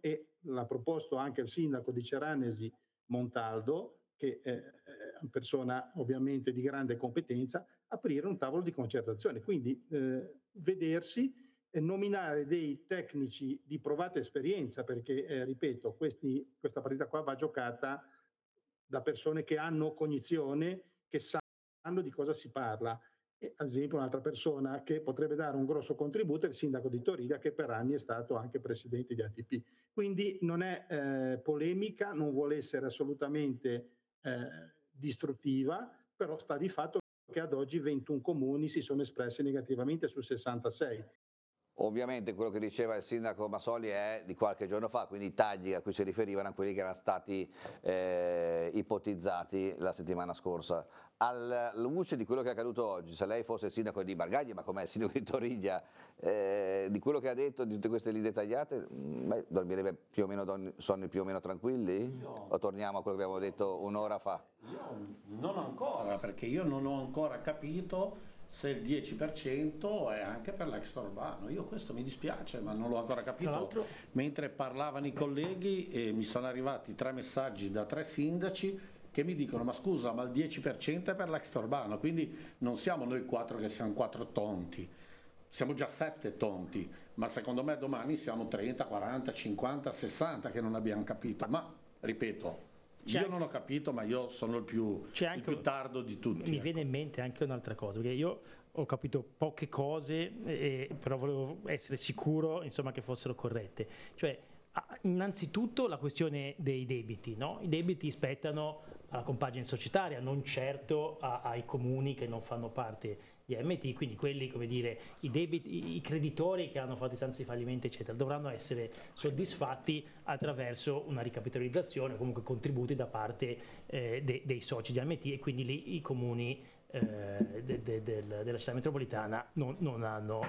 e l'ha proposto anche il sindaco di Ceranesi Montaldo, che è una persona ovviamente di grande competenza, aprire un tavolo di concertazione. Quindi vedersi e nominare dei tecnici di provata esperienza, perché ripeto, questa partita qua va giocata da persone che hanno cognizione, che sanno di cosa si parla. E, ad esempio, un'altra persona che potrebbe dare un grosso contributo è il sindaco di Toriga, che per anni è stato anche presidente di ATP. Quindi non è polemica, non vuole essere assolutamente distruttiva, però sta di fatto che ad oggi 21 comuni si sono espressi negativamente su 66. Ovviamente quello che diceva il sindaco Masoli è di qualche giorno fa, quindi i tagli a cui si riferivano a quelli che erano stati ipotizzati la settimana scorsa. Alla luce di quello che è accaduto oggi, se lei fosse il sindaco di Bargagli, ma com'è il sindaco di Toriglia, di quello che ha detto, di tutte queste linee dettagliate, dormirebbe più o meno sonni più o meno tranquilli? O torniamo a quello che abbiamo detto un'ora fa? Io non ancora, perché io non ho ancora capito se il 10% è anche per l'extraurbano. Io questo mi dispiace, ma non l'ho ancora capito. Mentre parlavano i colleghi mi sono arrivati 3 messaggi da 3 sindaci che mi dicono: ma scusa, ma il 10% è per l'extraurbano, quindi non siamo noi 4 che siamo 4 tonti, siamo già 7 tonti, ma secondo me domani siamo 30, 40, 50, 60 che non abbiamo capito. Ma ripeto, io non ho capito, ma io sono il più tardo di tutti. Mi viene in mente anche un'altra cosa, perché io ho capito poche cose, però volevo essere sicuro, insomma, che fossero corrette. Cioè, innanzitutto la questione dei debiti, no? I debiti spettano alla compagine societaria, non certo ai comuni che non fanno parte di AMT, quindi quelli, come dire, i debiti, i creditori che hanno fatto istanze di fallimento, eccetera, dovranno essere soddisfatti attraverso una ricapitalizzazione, comunque contributi da parte dei soci di AMT, e quindi lì i comuni della città metropolitana non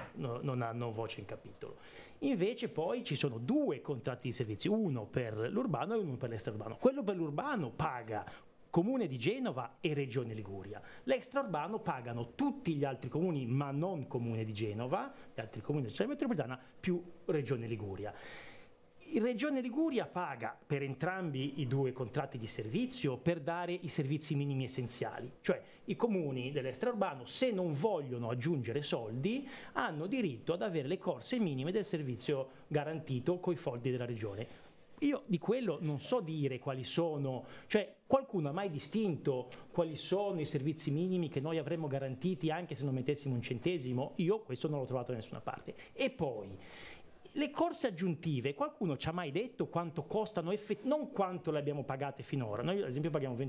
hanno voce in capitolo. Invece poi ci sono 2 contratti di servizio, uno per l'urbano e uno per l'extraurbano. Quello per l'urbano paga Comune di Genova e Regione Liguria. L'extraurbano pagano tutti gli altri comuni, ma non Comune di Genova, gli altri comuni della città metropolitana più Regione Liguria. Il Regione Liguria paga per entrambi i 2 contratti di servizio per dare i servizi minimi essenziali, cioè i comuni dell'extraurbano, se non vogliono aggiungere soldi, hanno diritto ad avere le corse minime del servizio garantito coi soldi della Regione. Io di quello non so dire quali sono, cioè qualcuno ha mai distinto quali sono i servizi minimi che noi avremmo garantiti anche se non mettessimo un centesimo? Io questo non l'ho trovato da nessuna parte. E poi le corse aggiuntive, qualcuno ci ha mai detto quanto costano, non quanto le abbiamo pagate finora? Noi ad esempio paghiamo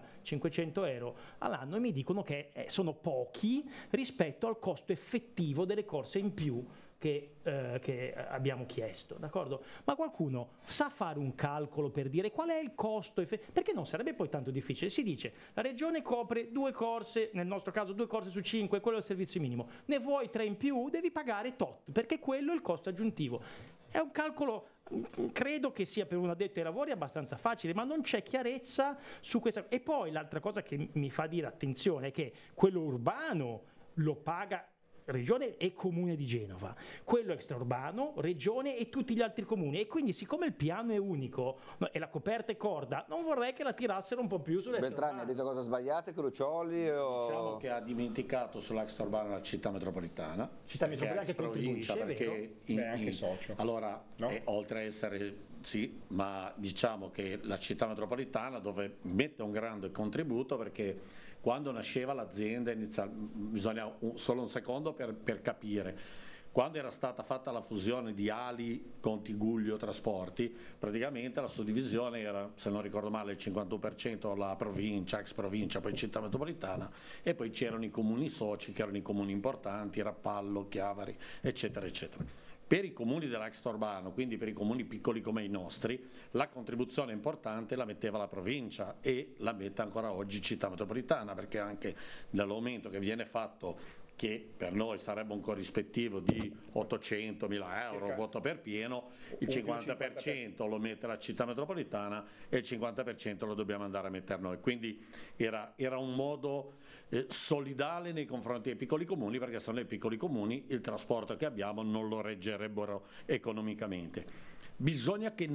21.500 euro all'anno e mi dicono che sono pochi rispetto al costo effettivo delle corse in più che abbiamo chiesto, d'accordo? Ma qualcuno sa fare un calcolo per dire qual è il costo perché non sarebbe poi tanto difficile. Si dice la regione copre 2 corse, nel nostro caso 2 corse su 5, quello è il servizio minimo, ne vuoi 3 in più, devi pagare tot, perché quello è il costo aggiuntivo. È un calcolo, credo che sia per un addetto ai lavori abbastanza facile, ma non c'è chiarezza su questa. E poi l'altra cosa che mi fa dire attenzione è che quello urbano lo paga Regione e Comune di Genova, quello extraurbano, Regione e tutti gli altri comuni, e quindi siccome il piano è unico e la coperta è corda, non vorrei che la tirassero un po' più sull'extraurbano. Beltrami ha detto cose sbagliate, Crucioli? Diciamo che ha dimenticato sull'extraurbano la città metropolitana. Città metropolitana che contribuisce, perché è anche socio. Allora, no? Oltre a essere, sì, ma diciamo che la città metropolitana dove mette un grande contributo, perché quando nasceva l'azienda, bisogna solo un secondo per capire, quando era stata fatta la fusione di Ali con Tigullio Trasporti, praticamente la suddivisione era, se non ricordo male, il 51% la provincia, ex provincia, poi città metropolitana, e poi c'erano i comuni soci che erano i comuni importanti, Rappallo, Chiavari, eccetera, eccetera. Per i comuni dell'extraurbano, quindi per i comuni piccoli come i nostri, la contribuzione importante la metteva la provincia e la mette ancora oggi città metropolitana, perché anche nell'aumento che viene fatto, che per noi sarebbe un corrispettivo di 800.000 euro, voto per pieno, il 50% lo mette la città metropolitana e il 50% lo dobbiamo andare a mettere noi. Quindi era un modo solidale nei confronti dei piccoli comuni, perché sono i piccoli comuni, il trasporto che abbiamo non lo reggerebbero economicamente. Bisogna che